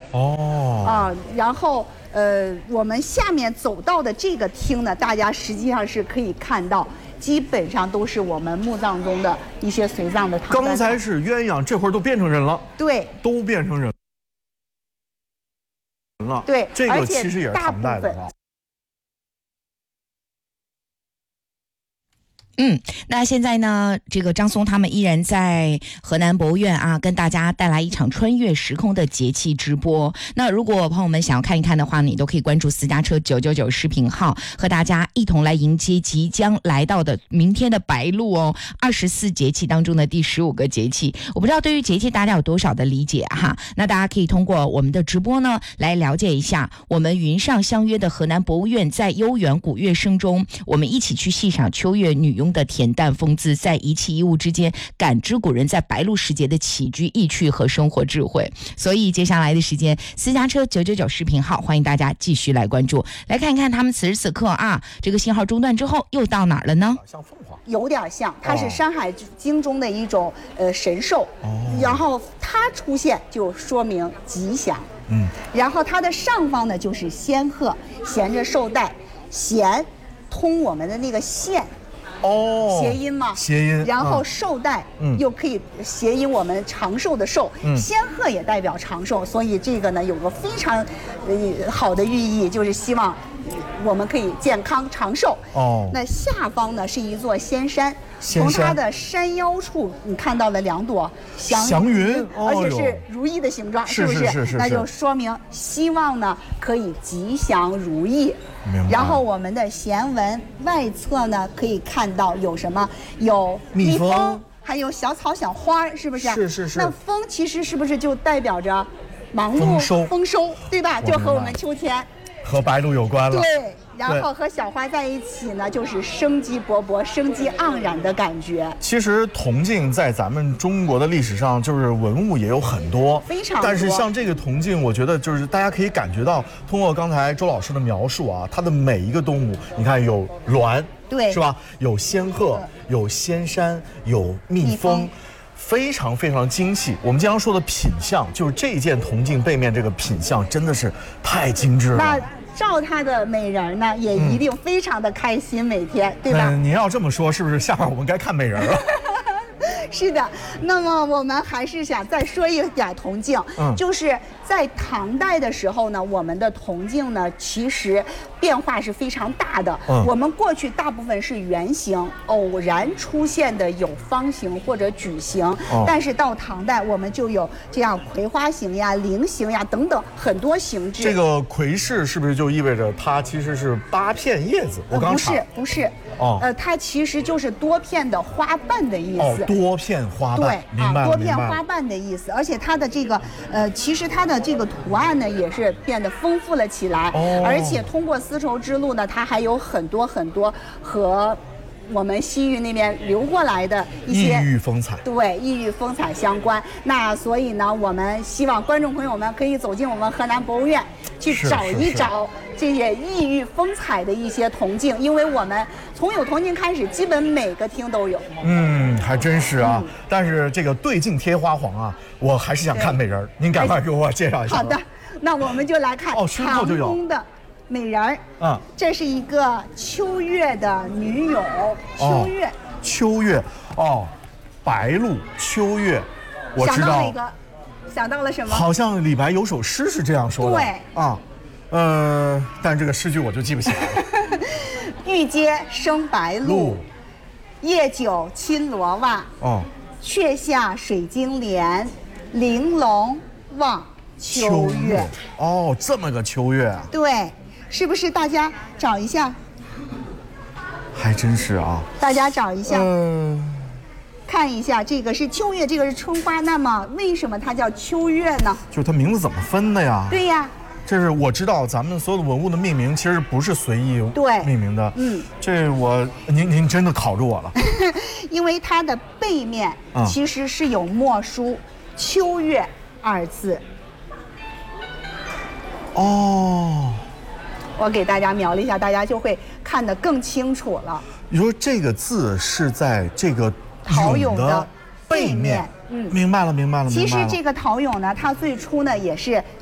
然后我们下面走到的这个厅呢，大家实际上是可以看到，基本上都是我们墓葬中的一些随葬的唐棺。 刚才是鸳鸯，这会儿都变成人了。 对， 都变成人了。 对， 这个其实也是唐代的啊。 那现在呢，这个张松他们依然在河南博物院啊，跟大家带来一场穿越时空的节气直播。那如果朋友们想要看一看的话，你都可以关注私家车999视频号，和大家一同来迎接即将来到的明天的白露哦，24节气当中的第15个节气。我不知道对于节气大家有多少的理解哈？那大家可以通过我们的直播呢，来了解一下我们云上相约的河南博物院，在悠远古乐声中，我们一起去细赏秋月女佣的恬淡风姿，在一器一物之间感知古人在白露时节的起居意趣和生活智慧。所以接下来的时间，私家车999视频号，欢迎大家继续来关注，来看一看他们此时此刻啊，这个信号中断之后又到哪儿了呢？ 像凤凰， 有点像，它是《山海经》中的一种神兽，然后它出现就说明吉祥。然后它的上方呢就是仙鹤，衔着绶带，衔通我们的那个线。谐音嘛， 谐音。 然后绶带，又可以谐音我们长寿的寿。仙鹤也代表长寿，所以这个呢有个非常好的寓意，就是希望我们可以健康长寿。那下方呢是一座仙山，从它的山腰处你看到了2朵祥云，而且是如意的形状，是不是？那就说明希望呢可以吉祥如意。然后我们的弦纹外侧呢，可以看到有什么？有蜜蜂，还有小草小花，是不是？是。那蜂其实是不是就代表着忙碌、丰收，对吧？就和我们秋天和白露有关了。 对。然后和小花在一起呢，就是生机勃勃、生机盎然的感觉。 其实铜镜在咱们中国的历史上，就是文物也有很多， 非常多。 但是像这个铜镜，我觉得就是大家可以感觉到，通过刚才周老师的描述啊，它的每一个动物，你看有鸾， 对， 是吧？有仙鹤，有仙山，有蜜蜂。非常非常精细。我们经常说的品相，就是这件铜镜背面这个品相，真的是太精致了。 那照他的美人呢，也一定非常的开心，每天，对吧？ 您要这么说，是不是下面我们该看美人了？ 是的，那么我们还是想再说一点铜镜，就是在唐代的时候呢，我们的铜镜呢，其实变化是非常大的。我们过去大部分是圆形，偶然出现的有方形或者矩形，但是到唐代我们就有这样葵花形呀、菱形呀等等很多形制。 这个葵式是不是就意味着它其实是8片叶子？我刚查不是，它其实就是多片的花瓣的意思。 多片花瓣， 对， 明白了， 多片花瓣的意思。而且它的这个其实它的这个图案呢也是变得丰富了起来。而且通过丝绸之路呢，它还有很多很多和我们西域那边流过来的一些异域风采， 对，异域风采相关。那所以呢，我们希望观众朋友们可以走进我们河南博物院，去找一找这些异域风采的一些铜镜，因为我们从有铜镜开始，基本每个厅都有。 还真是啊。但是这个对镜贴花黄啊，我还是想看美人，您赶快给我介绍一下。 好的，那我们就来看唐宫的美人儿。这是一个秋月的女友。秋月， 白露，秋月，我知道。 想到了什么？ 好像李白有首诗是这样说的。 对。 但这个诗句我就记不起来了。 玉阶生白露，夜久侵罗袜。却下水晶帘，玲珑望秋月。 这么个秋月啊。 对，是不是大家找一下？ 还真是啊。 大家找一下。看一下，这个是秋月，这个是春花。那么为什么它叫秋月呢？ 就它名字怎么分的呀？ 对呀。 这是我知道，咱们所有的文物的命名其实不是随意命名的。这您真的考住我了。 因为它的背面其实是有墨书“秋月”2字。我给大家描了一下，大家就会看得更清楚了。 你说这个字是在这个陶俑的背面。明白了。 其实这个陶俑呢，它最初呢也是